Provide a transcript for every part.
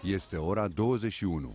Este ora 21.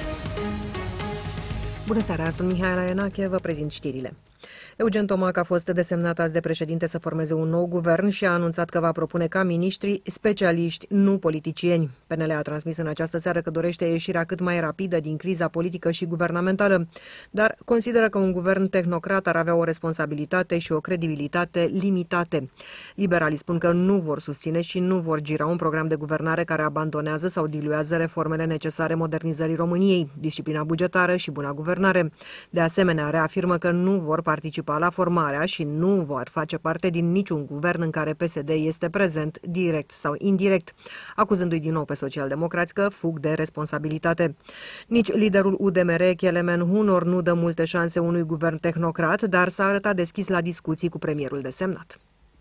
Bună seara, sunt Mihaela Enache, vă prezint știrile. Eugen Tomac a fost desemnat azi de președinte să formeze un nou guvern și a anunțat că va propune ca miniștri specialiști, nu politicieni. PNL a transmis în această seară că dorește ieșirea cât mai rapidă din criza politică și guvernamentală, dar consideră că un guvern tehnocrat ar avea o responsabilitate și o credibilitate limitate. Liberalii spun că nu vor susține și nu vor gira un program de guvernare care abandonează sau diluează reformele necesare modernizării României, disciplina bugetară și buna guvernare. De asemenea, reafirmă că nu vor participa la formarea și nu vor face parte din niciun guvern în care PSD este prezent, direct sau indirect, acuzându-i din nou pe socialdemocrați că fug de responsabilitate. Nici liderul UDMR, Kelemen Hunor, nu dă multe șanse unui guvern tehnocrat, dar s-a arătat deschis la discuții cu premierul desemnat.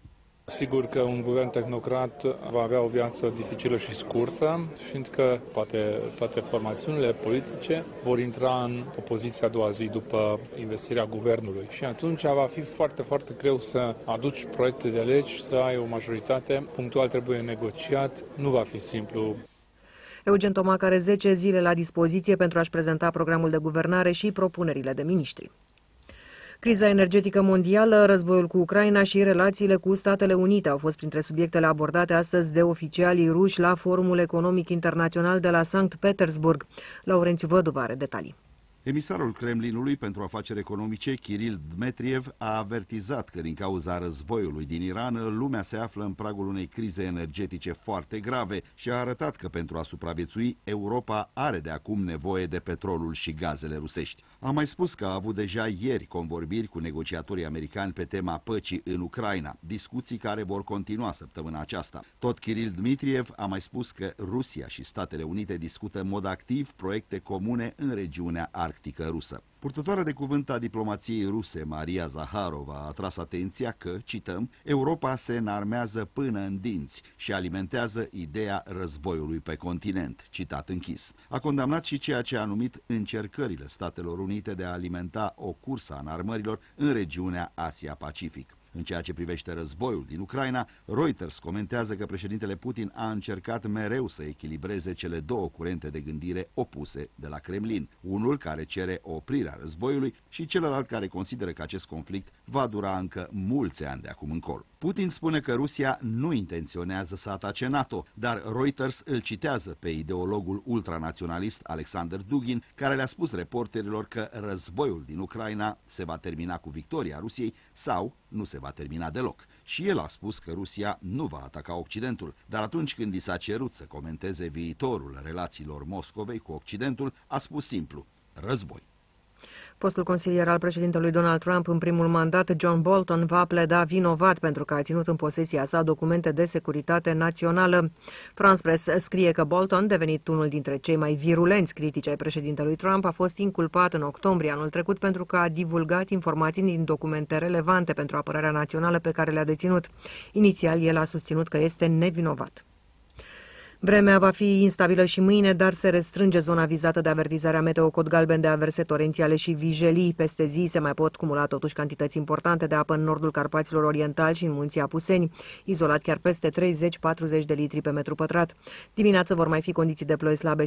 Sigur că un guvern tehnocrat va avea o viață dificilă și scurtă, fiindcă poate toate formațiunile politice vor intra în opoziția a doua zi după investirea guvernului. Și atunci va fi foarte, foarte greu să aduci proiecte de legi, să ai o majoritate, punctual trebuie negociat, nu va fi simplu. Eugen Tomac are 10 zile la dispoziție pentru a-și prezenta programul de guvernare și propunerile de miniștri. Criza energetică mondială, războiul cu Ucraina și relațiile cu Statele Unite au fost printre subiectele abordate astăzi de oficialii ruși la Forumul Economic Internațional de la Sankt Petersburg. Laurențiu Văduva are detalii. Emisarul Kremlinului pentru afaceri economice, Kiril Dmitriev, a avertizat că din cauza războiului din Iran, lumea se află în pragul unei crize energetice foarte grave și a arătat că pentru a supraviețui, Europa are de acum nevoie de petrolul și gazele rusești. A mai spus că a avut deja ieri convorbiri cu negociatorii americani pe tema păcii în Ucraina, discuții care vor continua săptămâna aceasta. Tot Kiril Dmitriev a mai spus că Rusia și Statele Unite discută în mod activ proiecte comune în regiunea arctică rusă. Purtătoarea de cuvânt a diplomației ruse, Maria Zaharova, a atras atenția că, cităm, Europa se înarmează până în dinți și alimentează ideea războiului pe continent, citat închis. A condamnat și ceea ce a numit încercările Statelor Unite de a alimenta o cursă a înarmărilor în regiunea Asia-Pacific. În ceea ce privește războiul din Ucraina, Reuters comentează că președintele Putin a încercat mereu să echilibreze cele două curente de gândire opuse de la Kremlin, unul care cere oprirea războiului și celălalt care consideră că acest conflict va dura încă mulți ani de acum încolo. Putin spune că Rusia nu intenționează să atace NATO, dar Reuters îl citează pe ideologul ultranaționalist Alexander Dugin, care le-a spus reporterilor că războiul din Ucraina se va termina cu victoria Rusiei sau nu se va termina deloc. Și el a spus că Rusia nu va ataca Occidentul, dar atunci când i s-a cerut să comenteze viitorul relațiilor Moscovei cu Occidentul, a spus simplu: război. Fostul consilier al președintelui Donald Trump în primul mandat, John Bolton, va pleda vinovat pentru că a ținut în posesia sa documente de securitate națională. France Press scrie că Bolton, devenit unul dintre cei mai virulenți critici ai președintelui Trump, a fost inculpat în octombrie anul trecut pentru că a divulgat informații din documente relevante pentru apărarea națională pe care le-a deținut. Inițial, el a susținut că este nevinovat. Vremea va fi instabilă și mâine, dar se restrânge zona vizată de avertizarea meteo cod galben de averse torențiale și vijelii. Peste zi se mai pot cumula totuși cantități importante de apă în nordul Carpaților Orientali și în munții Apuseni, izolat chiar peste 30-40 de litri pe metru pătrat. Dimineață vor mai fi condiții de ploi slabe